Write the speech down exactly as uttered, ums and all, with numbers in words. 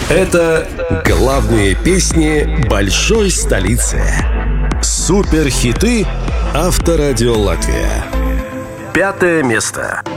Это главные песни большой столицы. Суперхиты Авторадио Латвия. Пятое место.